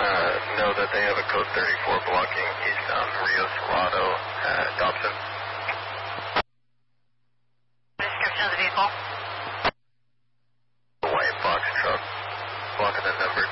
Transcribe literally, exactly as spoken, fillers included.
uh, know that they have a code thirty-four blocking eastbound Rio Salado at Dobson. Description of the vehicle? A white box truck blocking the number